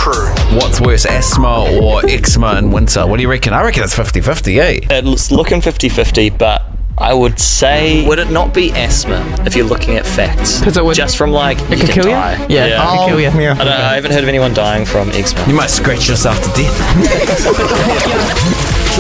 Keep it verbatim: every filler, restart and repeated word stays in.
crew. What's worse, asthma or eczema in winter? What do you reckon? I reckon it's fifty fifty, eh? It's looking fifty fifty, but I would say, would it not be asthma if you're looking at facts? Because it would just from like it you could can kill you. die. Yeah, yeah. it could kill you. Yeah. I, don't, I haven't heard of anyone dying from eczema. You might scratch yourself to death.